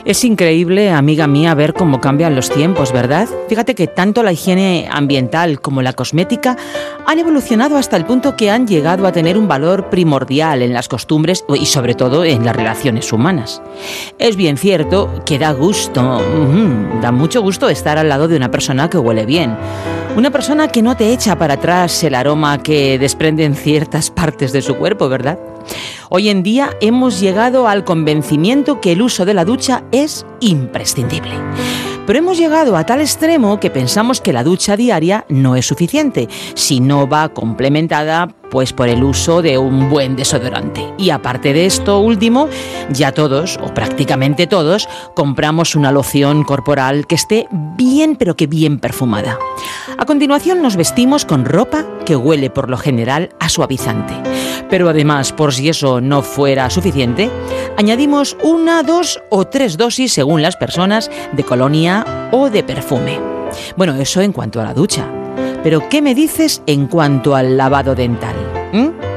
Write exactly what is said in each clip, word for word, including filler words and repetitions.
Es increíble, amiga mía, ver cómo cambian los tiempos, ¿verdad? Fíjate que tanto la higiene ambiental como la cosmética han evolucionado hasta el punto que han llegado a tener un valor primordial en las costumbres y sobre todo en las relaciones humanas. Es bien cierto que da gusto, mmm, da mucho gusto estar al lado de una persona que huele bien. Una persona que no te echa para atrás el aroma que desprenden ciertas partes de su cuerpo, ¿verdad? Hoy en día hemos llegado al convencimiento que el uso de la ducha es imprescindible. Pero hemos llegado a tal extremo que pensamos que la ducha diaria no es suficiente, si no va complementada pues por el uso de un buen desodorante. Y aparte de esto último, ya todos, o prácticamente todos, compramos una loción corporal que esté bien, pero que bien perfumada. A continuación nos vestimos con ropa que huele por lo general a suavizante. Pero además, por si eso no fuera suficiente, añadimos una, dos o tres dosis, según las personas, de colonia o de perfume. Bueno, eso en cuanto a la ducha. Pero, ¿qué me dices en cuanto al lavado dental? ¿Mm?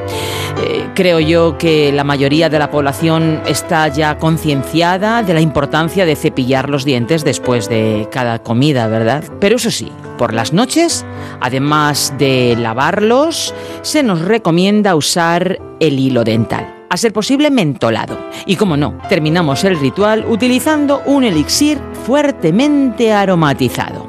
Eh, creo yo que la mayoría de la población está ya concienciada de la importancia de cepillar los dientes después de cada comida, ¿verdad? Pero eso sí, por las noches, además de lavarlos, se nos recomienda usar el hilo dental, a ser posible mentolado. Y como no, terminamos el ritual utilizando un elixir fuertemente aromatizado.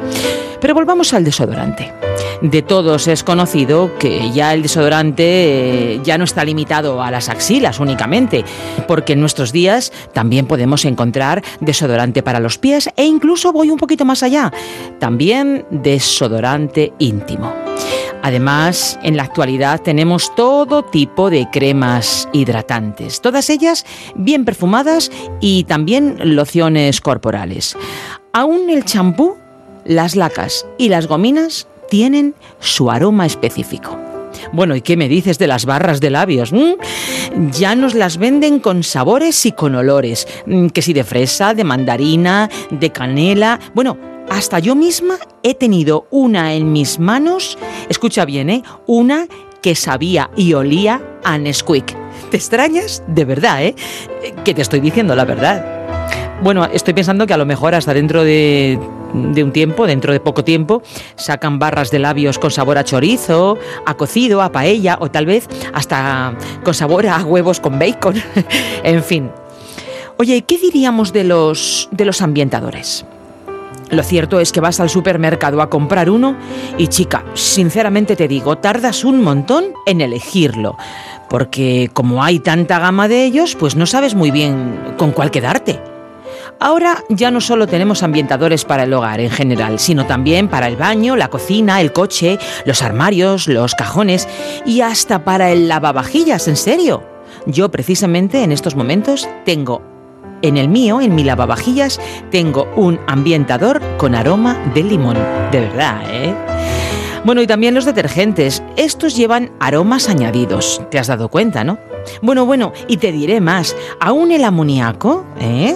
Pero volvamos al desodorante. De todos es conocido que ya el desodorante eh, ya no está limitado a las axilas únicamente, porque en nuestros días también podemos encontrar desodorante para los pies e incluso voy un poquito más allá, también desodorante íntimo. Además, en la actualidad tenemos todo tipo de cremas hidratantes, todas ellas bien perfumadas y también lociones corporales. Aún el champú, las lacas y las gominas tienen su aroma específico. Bueno, ¿y qué me dices de las barras de labios? ¿Mm? Ya nos las venden con sabores y con olores, que si de fresa, de mandarina, de canela. Bueno, hasta yo misma he tenido una en mis manos, escucha bien, ¿eh? Una que sabía y olía a Nesquik. ¿Te extrañas? De verdad, ¿eh? Que te estoy diciendo la verdad. Bueno, estoy pensando que a lo mejor hasta dentro de, de un tiempo, dentro de poco tiempo, sacan barras de labios con sabor a chorizo, a cocido, a paella o tal vez hasta con sabor a huevos con bacon. En fin. Oye, ¿qué diríamos de los, de los ambientadores? Lo cierto es que vas al supermercado a comprar uno y, chica, sinceramente te digo, tardas un montón en elegirlo. Porque como hay tanta gama de ellos, pues no sabes muy bien con cuál quedarte. Ahora ya no solo tenemos ambientadores para el hogar en general, sino también para el baño, la cocina, el coche, los armarios, los cajones y hasta para el lavavajillas, en serio. Yo precisamente en estos momentos tengo en el mío, en mi lavavajillas, tengo un ambientador con aroma de limón. De verdad, ¿eh? Bueno, y también los detergentes. Estos llevan aromas añadidos. ¿Te has dado cuenta, no? Bueno, bueno, y te diré más. Aún el amoníaco, ¿eh?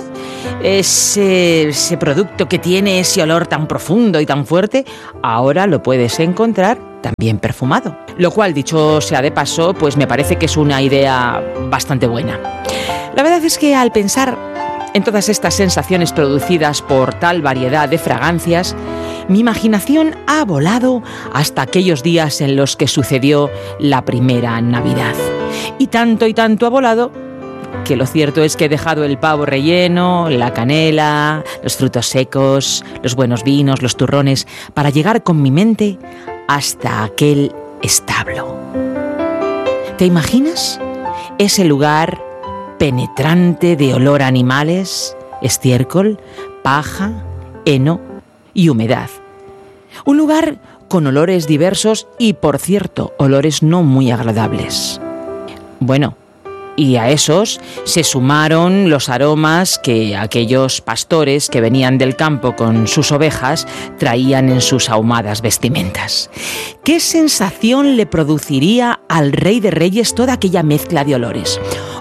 Ese, ese producto que tiene ese olor tan profundo y tan fuerte, ahora lo puedes encontrar también perfumado. Lo cual, dicho sea de paso, pues me parece que es una idea bastante buena. La verdad es que al pensar en todas estas sensaciones producidas por tal variedad de fragancias, mi imaginación ha volado hasta aquellos días en los que sucedió la primera Navidad. Y tanto y tanto ha volado que lo cierto es que he dejado el pavo relleno, la canela, los frutos secos, los buenos vinos, los turrones, para llegar con mi mente hasta aquel establo. ¿Te imaginas ese lugar penetrante de olor a animales, estiércol, paja, heno y humedad? Un lugar con olores diversos y, por cierto, olores no muy agradables. Bueno, y a esos se sumaron los aromas que aquellos pastores que venían del campo con sus ovejas traían en sus ahumadas vestimentas. ¿Qué sensación le produciría al Rey de Reyes toda aquella mezcla de olores?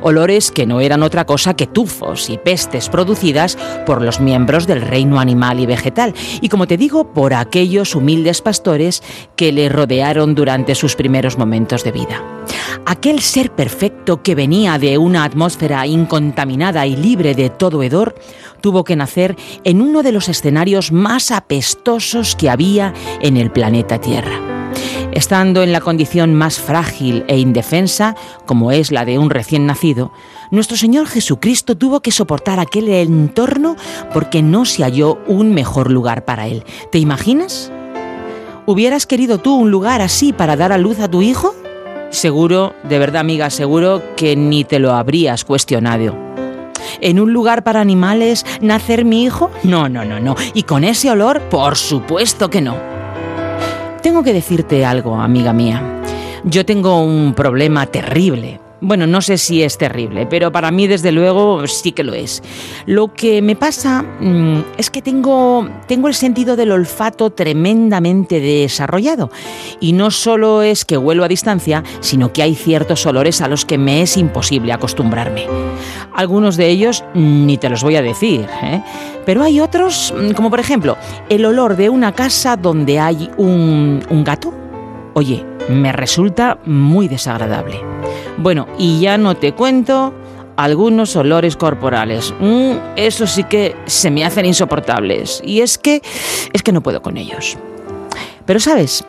olores que no eran otra cosa que tufos y pestes producidas por los miembros del reino animal y vegetal, y como te digo, por aquellos humildes pastores que le rodearon durante sus primeros momentos de vida. Aquel ser perfecto que venía de una atmósfera incontaminada y libre de todo hedor, tuvo que nacer en uno de los escenarios más apestosos que había en el planeta Tierra. Estando en la condición más frágil e indefensa, como es la de un recién nacido, nuestro Señor Jesucristo tuvo que soportar aquel entorno porque no se halló un mejor lugar para Él. ¿Te imaginas? ¿Hubieras querido tú un lugar así para dar a luz a tu hijo? Seguro, de verdad amiga, seguro que ni te lo habrías cuestionado. ¿En un lugar para animales nacer mi hijo? No, no, no, no. ¿Y con ese olor? Por supuesto que no. Tengo que decirte algo, amiga mía. Yo tengo un problema terrible. Bueno, no sé si es terrible, pero para mí desde luego sí que lo es. Lo que me pasa mmm, es que tengo, tengo el sentido del olfato tremendamente desarrollado. Y no solo es que huelo a distancia, sino que hay ciertos olores a los que me es imposible acostumbrarme. Algunos de ellos ni te los voy a decir, ¿eh? Pero hay otros, como por ejemplo, el olor de una casa donde hay un, un gato. Oye, me resulta muy desagradable. Bueno, y ya no te cuento algunos olores corporales. Mm, eso sí que se me hacen insoportables. Y es que, es que no puedo con ellos. Pero, ¿sabes?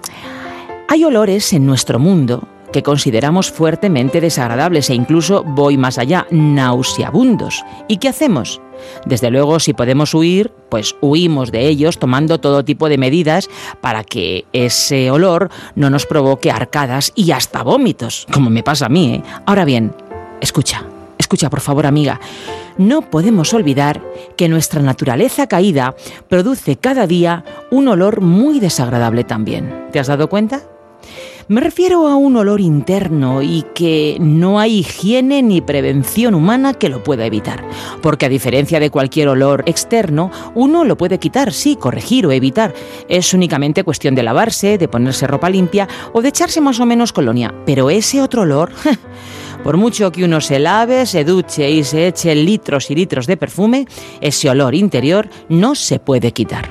Hay olores en nuestro mundo que consideramos fuertemente desagradables e incluso, voy más allá, nauseabundos. ¿Y qué hacemos? Desde luego, si podemos huir, pues huimos de ellos tomando todo tipo de medidas para que ese olor no nos provoque arcadas y hasta vómitos, como me pasa a mí, ¿eh? Ahora bien, escucha, escucha por favor, amiga. No podemos olvidar que nuestra naturaleza caída produce cada día un olor muy desagradable también. ¿Te has dado cuenta? Me refiero a un olor interno y que no hay higiene ni prevención humana que lo pueda evitar. Porque a diferencia de cualquier olor externo, uno lo puede quitar, sí, corregir o evitar. Es únicamente cuestión de lavarse, de ponerse ropa limpia o de echarse más o menos colonia. Pero ese otro olor, por mucho que uno se lave, se duche y se eche litros y litros de perfume, ese olor interior no se puede quitar.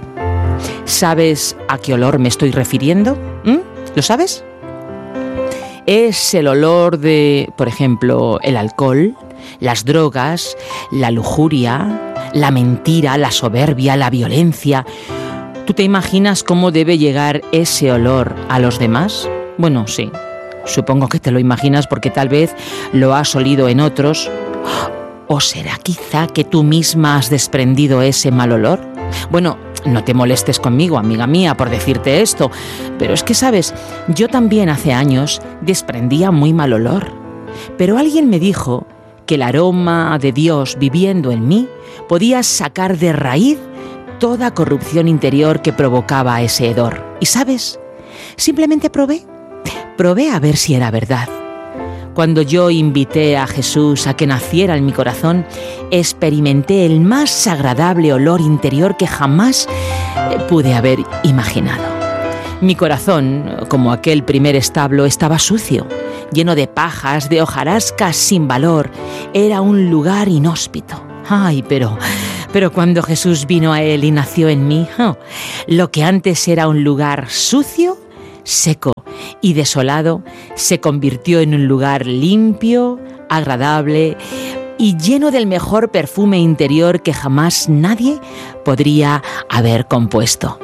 ¿Sabes a qué olor me estoy refiriendo? ¿Mm? ¿Lo sabes? Es el olor de, por ejemplo, el alcohol, las drogas, la lujuria, la mentira, la soberbia, la violencia. ¿Tú te imaginas cómo debe llegar ese olor a los demás? Bueno, sí, supongo que te lo imaginas porque tal vez lo has olido en otros. ¿O será quizá que tú misma has desprendido ese mal olor? Bueno, no te molestes conmigo, amiga mía, por decirte esto, pero es que, ¿sabes? Yo también hace años desprendía muy mal olor, pero alguien me dijo que el aroma de Dios viviendo en mí podía sacar de raíz toda corrupción interior que provocaba ese hedor. ¿Y sabes? Simplemente probé, probé a ver si era verdad. Cuando yo invité a Jesús a que naciera en mi corazón, experimenté el más agradable olor interior que jamás pude haber imaginado. Mi corazón, como aquel primer establo, estaba sucio, lleno de pajas, de hojarascas sin valor. Era un lugar inhóspito. Ay, pero, pero cuando Jesús vino a él y nació en mí, oh, lo que antes era un lugar sucio, seco y desolado, se convirtió en un lugar limpio, agradable y lleno del mejor perfume interior que jamás nadie podría haber compuesto.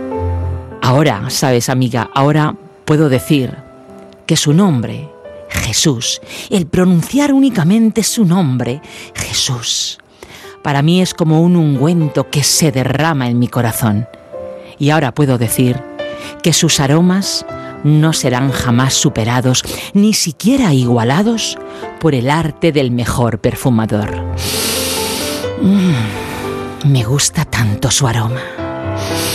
Ahora, sabes, amiga, ahora puedo decir que su nombre, Jesús, el pronunciar únicamente su nombre, Jesús, para mí es como un ungüento que se derrama en mi corazón. Y ahora puedo decir que sus aromas no serán jamás superados, ni siquiera igualados por el arte del mejor perfumador. Mm, me gusta tanto su aroma.